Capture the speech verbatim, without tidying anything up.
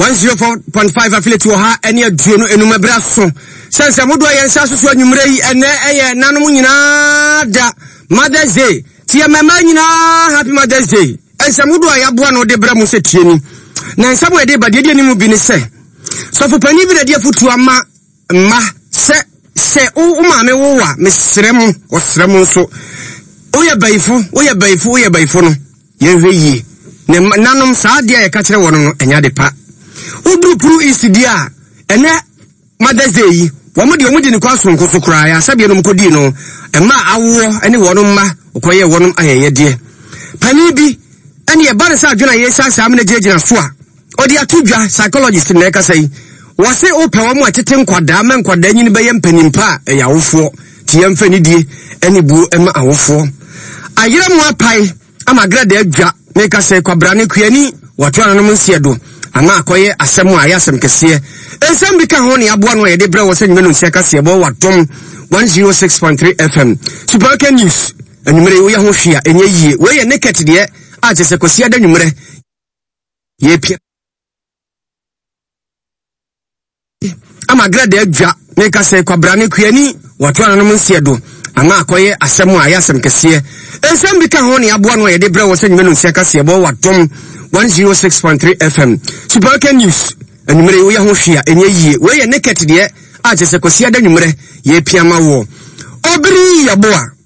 one oh four point five affiliate wo ha ene aduonu enumabra so sense modo ayensa so so anwumre yi ene eye nanom nyina da Mother's Day tie mama nyina happy Mother's Day ense modo ayaboa no de bra mu se tie ni na nsamo e de bade de ni mu bi ne se so fo pani bi na de afutu ama ma se se o ma me wo wa mesrem o srem so o ye baifo o ye baifo o ye baifo no ye hweyi ne nanom saa de e ka kire wono no enya de pa udru pru isidia ene Mother's Day yi wo mo de o mo de ni kwa sonko so kra ya sabe no mkodi no ema awo ene wono ma okoye wono ayeye de pani bi ene ye bare sa adwena ye sa sa amene jejina so a odi atudwa psychologist na ka sai wo se o pe wo mo atete nkwada ma nkwada nyini be ye mpanimpa ya wofo tie mfani die ene bu ema awofo ayere mo apai ama grade adwa me ka sai kwabra ne kuani wato ananom nsiedo ama akoye asemu ayasem kese ensem bi ka ho ne aboa no ye de bre wo se nyime no nsia ka se bo watom one oh six point three F M Super News enumere wo ye ho hwea enye yie we ye naked de a je se kwasi ada numere ye pia ama grade adwa me ka se kwabra ne kuani wato ananom nsiedo ama akoye asemu ayasem kese ensem bi ka ho ne aboa no ye de bre wo se nyime no nsia ka se bo watom one oh six point three F M Super News enumere wo ye ho hwea enye yie we ye naked de a je se kwasi ada numere ye pia ma wo obiri yaboa